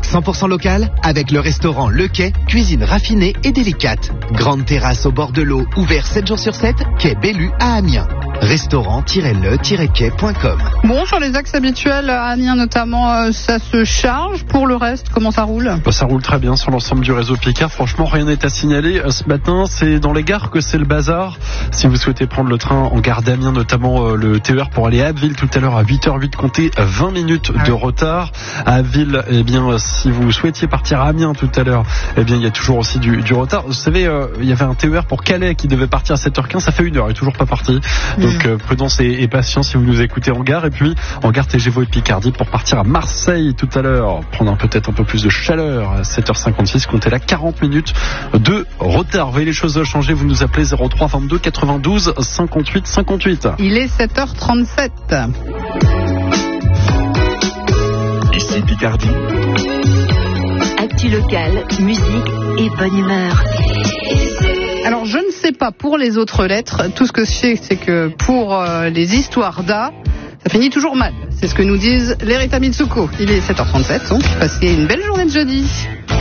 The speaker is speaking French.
100% local avec le restaurant Le Quai, cuisine raffinée et délicate. Grande terrasse au bord de l'eau, ouvert 7 jours sur 7, quai Bellu à Amiens. Restaurant-le-quai.com. Bon, sur les axes habituels, à Amiens notamment, ça se charge. Pour le reste, comment ça roule ? Ça roule très bien sur l'ensemble du réseau Picard. Franchement, rien n'est à signaler. Ce matin, c'est dans les gares que c'est le bazar. Si vous souhaitez prendre le train en gare d'Amiens, notamment le TER pour aller à Abbeville tout à l'heure à 8h08, comptez 20 minutes de retard. À Abbeville, eh bien, si vous souhaitiez partir à Amiens tout à l'heure, eh bien, il y a toujours aussi du retard. Vous savez, il y avait un TER pour Calais qui devait partir à 7h15. Ça fait 1 heure. Il est toujours pas parti. Donc, prudence et patience si vous nous écoutez en gare. Et puis, en gare TGV de Picardie pour partir à Marseille tout à l'heure. Prendre peut-être un peu plus de chaleur à 7h56. Comptez là 40 minutes de retard. Vous voyez les choses changer. Vous nous appelez 03 22 92 58 58. Il est 7h37. Ici Picardie. Actu locale, musique et bonne humeur. Alors, je ne sais pas pour les autres lettres. Tout ce que je sais, c'est que pour les histoires d'A, ça finit toujours mal. C'est ce que nous disent les Rita Mitsuko. Il est 7h37, donc passez une belle journée de jeudi.